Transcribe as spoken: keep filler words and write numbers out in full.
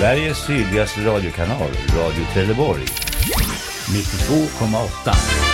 Sveriges sydligaste radiokanal, Radio Trelleborg. nittiotvå komma åtta.